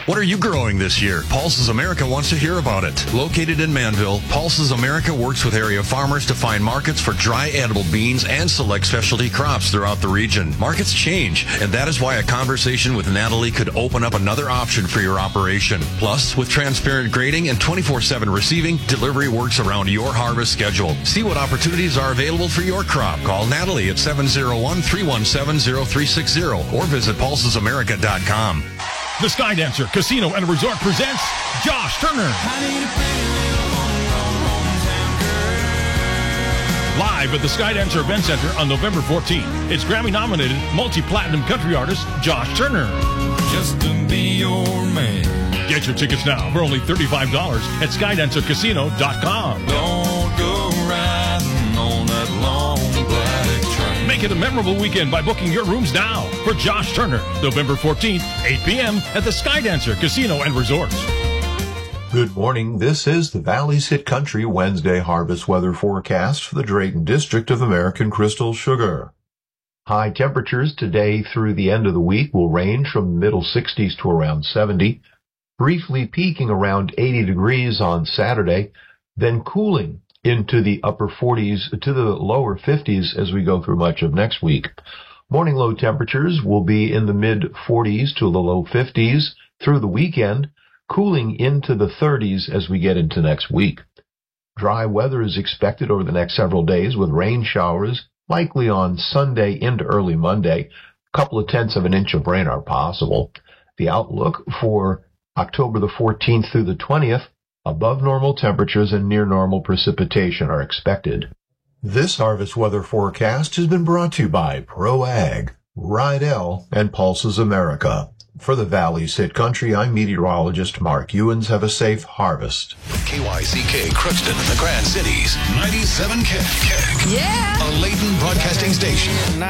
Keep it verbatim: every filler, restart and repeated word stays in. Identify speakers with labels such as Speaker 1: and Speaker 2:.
Speaker 1: What are you growing this year? Pulses America wants to hear about it. Located in Manville, Pulses America works with area farmers to find markets for dry edible beans and select specialty crops throughout the region. Markets change, and that is why a conversation with Natalie could open up another option for your operation. Plus, with transparent grading and twenty-four seven receiving, delivery works around your harvest schedule. See what opportunities are available for your crop. Call Natalie at seven oh one, three one seven, oh three six oh or visit pulses america dot com.
Speaker 2: The Skydancer Casino and Resort presents Josh Turner. Live at the Skydancer Event Center on November fourteenth. It's Grammy-nominated multi-platinum country artist Josh Turner.
Speaker 3: Just to be your man.
Speaker 2: Get your tickets now for only thirty-five dollars at skydancer casino dot com.
Speaker 3: Don't go riding on that long black train.
Speaker 2: Make it a memorable weekend by booking your rooms now for Josh Turner, November fourteenth, eight p.m. at the Skydancer Casino and Resort.
Speaker 4: Good morning. This is the Valley's Hit Country Wednesday harvest weather forecast for the Drayton District of American Crystal Sugar. High temperatures today through the end of the week will range from the middle sixties to around seventy, briefly peaking around eighty degrees on Saturday, then cooling into the upper forties to the lower fifties as we go through much of next week. Morning low temperatures will be in the mid forties to the low fifties through the weekend, cooling into the thirties as we get into next week. Dry weather is expected over the next several days with rain showers likely on Sunday into early Monday. A couple of tenths of an inch of rain are possible. The outlook for October the fourteenth through the twentieth, above normal temperatures and near normal precipitation are expected. This harvest weather forecast has been brought to you by ProAg, Rydell, and Pulses America. For the Valley's Hit Country, I'm meteorologist Mark Ewens. Have a safe harvest.
Speaker 5: K Y C K Crookston and the Grand Cities, ninety-seven K.
Speaker 6: Yeah.
Speaker 5: A Layton broadcasting station.